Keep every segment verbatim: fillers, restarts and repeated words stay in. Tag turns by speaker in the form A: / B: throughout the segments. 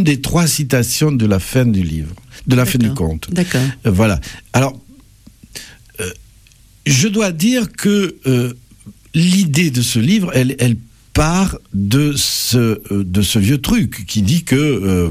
A: des trois citations de la fin du livre, de la
B: D'accord.
A: fin du conte.
B: D'accord.
A: Euh, voilà. Alors, euh, je dois dire que euh, l'idée de ce livre, elle, elle part de ce, euh, de ce vieux truc qui dit que... Euh,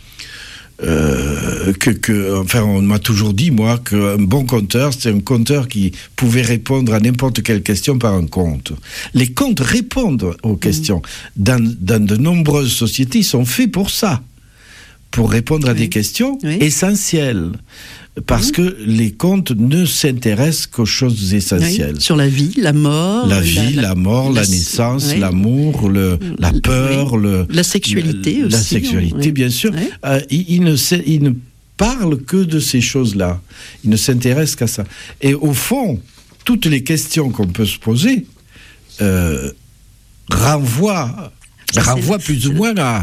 A: Euh, que, que, enfin, on m'a toujours dit, moi, qu'un bon conteur, c'est un conteur qui pouvait répondre à n'importe quelle question par un conte. Les contes répondent aux questions. Mmh. Dans, dans de nombreuses sociétés, ils sont faits pour ça, pour répondre à oui. des questions oui. essentielles. Parce mmh. que les contes ne s'intéressent qu'aux choses essentielles.
B: Oui. Sur la vie, la mort.
A: La vie, la, la mort, la, la naissance, oui. l'amour, le, la peur, oui. le,
B: la sexualité
A: le,
B: aussi.
A: La sexualité, oui. bien sûr. Oui. Euh, il, il, ne sait, il ne parle que de ces choses-là. Il ne s'intéresse qu'à ça. Et au fond, toutes les questions qu'on peut se poser euh, renvoient, ça, renvoient plus ou moins à,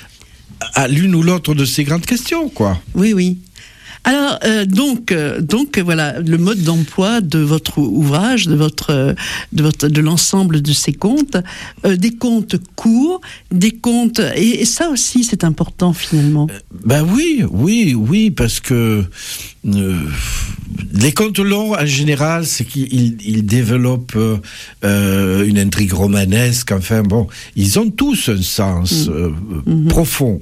A: à l'une ou l'autre de ces grandes questions, quoi.
B: Oui, oui. Alors euh, donc euh, donc voilà le mode d'emploi de votre ouvrage, de votre de votre de l'ensemble de ces contes, euh, des contes courts, des contes et, et ça aussi c'est important finalement.
A: Euh, ben oui, oui, oui parce que euh, les contes longs en général, c'est qu'ils ils développent euh, une intrigue romanesque. Enfin bon, ils ont tous un sens mmh. euh, mmh. profond.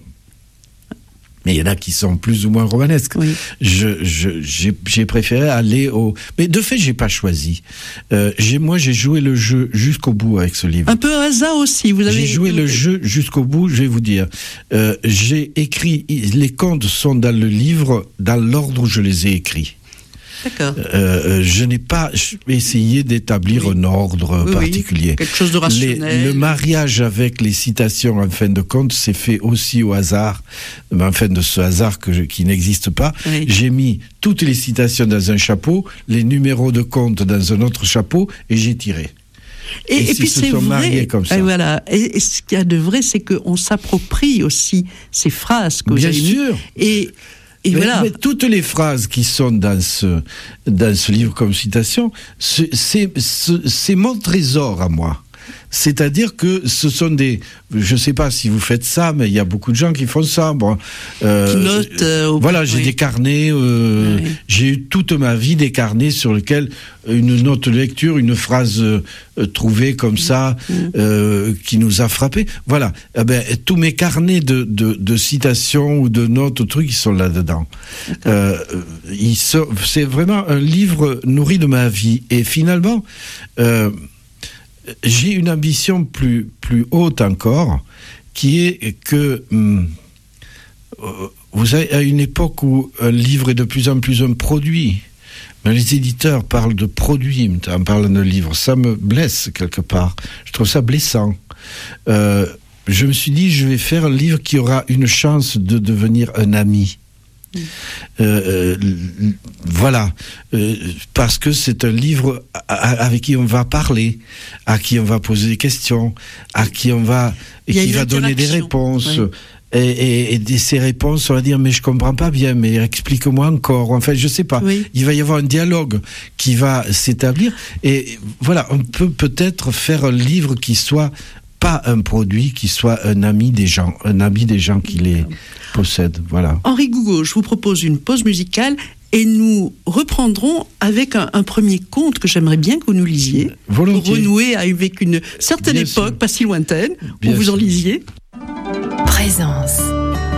A: Mais il y en a qui sont plus ou moins romanesques. Oui. Je, je, j'ai, j'ai préféré aller au... Mais de fait, j'ai pas choisi. Euh, j'ai, moi, j'ai joué le jeu jusqu'au bout avec ce livre.
B: Un peu hasard aussi. Vous avez...
A: J'ai joué le jeu jusqu'au bout, je vais vous dire. Euh, j'ai écrit... Les contes sont dans le livre, dans l'ordre où je les ai écrits.
B: D'accord.
A: Euh, je n'ai pas essayé d'établir oui. un ordre oui, particulier.
B: Oui. Quelque chose de rationnel.
A: Les, le mariage avec les citations en fin de compte s'est fait aussi au hasard, mais en fin de ce hasard que je, qui n'existe pas. Oui. J'ai mis toutes les citations dans un chapeau, les numéros de compte dans un autre chapeau, et j'ai tiré.
B: Et, et, et puis
A: se
B: c'est
A: sont
B: vrai.
A: mariés comme ça.
B: Et voilà. Et, et ce qu'il y a de vrai, c'est qu'on s'approprie aussi ces phrases que
A: Bien
B: vous avez
A: sûr.
B: mis. Et Et
A: mais,
B: voilà.
A: mais toutes les phrases qui sont dans ce, dans ce livre comme citation, c'est, c'est, c'est mon trésor à moi. C'est-à-dire que ce sont des... Je ne sais pas si vous faites ça, mais il y a beaucoup de gens qui font ça. Bon, euh,
B: qui notent... Euh, au...
A: Voilà, j'ai oui. des carnets. Euh, oui. J'ai eu toute ma vie des carnets sur lesquels une note de lecture, une phrase euh, trouvée comme ça, mmh. euh, qui nous a frappés. Voilà. Eh ben, tous mes carnets de, de, de citations ou de notes, trucs, ils sont là-dedans. Euh, ils sont, c'est vraiment un livre nourri de ma vie. Et finalement... Euh, j'ai une ambition plus, plus haute encore, qui est que, hum, vous savez, à une époque où un livre est de plus en plus un produit, mais les éditeurs parlent de produit en parlant de livre, ça me blesse quelque part, je trouve ça blessant. Euh, je me suis dit, je vais faire un livre qui aura une chance de devenir un ami. Euh, euh, voilà, euh, parce que c'est un livre avec qui on va parler, à qui on va poser des questions, à qui on va et qui va donner des réponses. Oui. Et, et, et ces réponses, on va dire mais je comprends pas bien, mais explique-moi encore. Enfin, je sais pas. Oui. Il va y avoir un dialogue qui va s'établir. Et voilà, on peut peut-être faire un livre qui soit pas un produit, qui soit un ami des gens, un ami des gens qui les possèdent. Voilà.
B: Henri Gougaud, je vous propose une pause musicale et nous reprendrons avec un, un premier conte que j'aimerais bien que vous nous lisiez.
A: Volontiers.
B: Pour renouer avec une certaine bien époque, sûr. Pas si lointaine, bien où vous sûr. En lisiez.
C: Présence.